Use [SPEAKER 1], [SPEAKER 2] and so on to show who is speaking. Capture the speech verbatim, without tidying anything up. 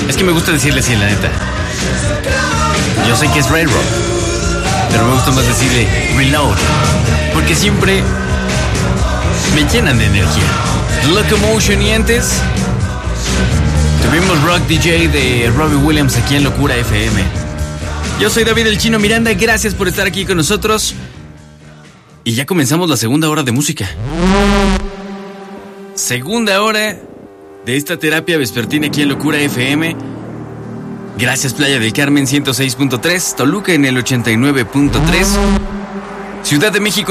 [SPEAKER 1] Es que me gusta decirle así, la neta. Yo sé que es Railroad, pero me gusta más decirle Reload, porque siempre me llenan de energía. Locomotion, y antes tuvimos Rock D J de Robbie Williams aquí en Locura F M. Yo soy David el Chino Miranda, gracias por estar aquí con nosotros. Y ya comenzamos la segunda hora de música. Segunda hora de esta terapia vespertina aquí en Locura F M. Gracias Playa del Carmen ciento seis punto tres, Toluca en el ochenta y nueve punto tres, Ciudad de México